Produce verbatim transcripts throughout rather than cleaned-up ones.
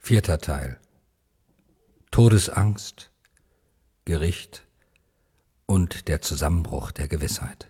Vierter Teil. Todesangst, Gericht und der Zusammenbruch der Gewissheit.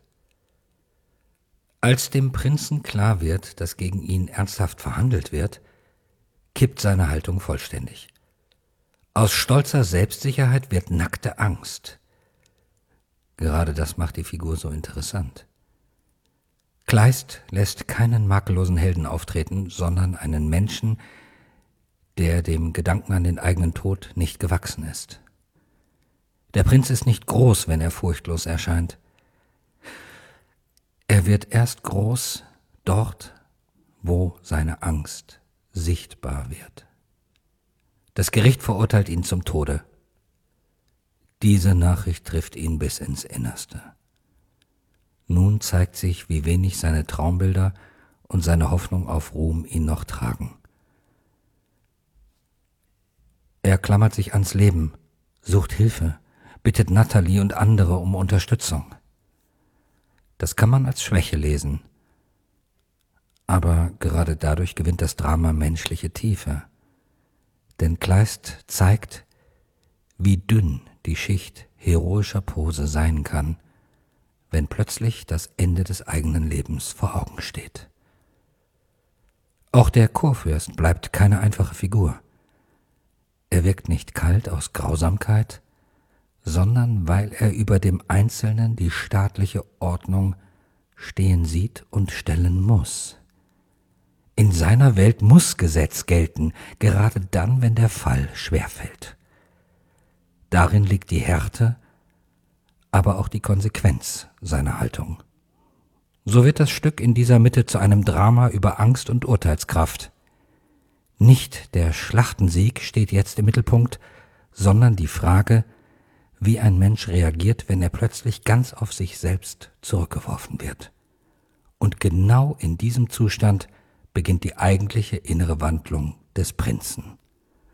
Als dem Prinzen klar wird, dass gegen ihn ernsthaft verhandelt wird, kippt seine Haltung vollständig. Aus stolzer Selbstsicherheit wird nackte Angst. Gerade das macht die Figur so interessant. Kleist lässt keinen makellosen Helden auftreten, sondern einen Menschen, der dem Gedanken an den eigenen Tod nicht gewachsen ist. Der Prinz ist nicht groß, wenn er furchtlos erscheint. Er wird erst groß dort, wo seine Angst sichtbar wird. Das Gericht verurteilt ihn zum Tode. Diese Nachricht trifft ihn bis ins Innerste. Nun zeigt sich, wie wenig seine Traumbilder und seine Hoffnung auf Ruhm ihn noch tragen. Er klammert sich ans Leben, sucht Hilfe, bittet Natalie und andere um Unterstützung. Das kann man als Schwäche lesen, aber gerade dadurch gewinnt das Drama menschliche Tiefe. Denn Kleist zeigt, wie dünn die Schicht heroischer Pose sein kann, wenn plötzlich das Ende des eigenen Lebens vor Augen steht. Auch der Kurfürst bleibt keine einfache Figur. Er wirkt nicht kalt aus Grausamkeit, sondern weil er über dem Einzelnen die staatliche Ordnung stehen sieht und stellen muss. In seiner Welt muss Gesetz gelten, gerade dann, wenn der Fall schwerfällt. Darin liegt die Härte, aber auch die Konsequenz seiner Haltung. So wird das Stück in dieser Mitte zu einem Drama über Angst und Urteilskraft. Nicht der Schlachtensieg steht jetzt im Mittelpunkt, sondern die Frage, wie ein Mensch reagiert, wenn er plötzlich ganz auf sich selbst zurückgeworfen wird. Und genau in diesem Zustand beginnt die eigentliche innere Wandlung des Prinzen.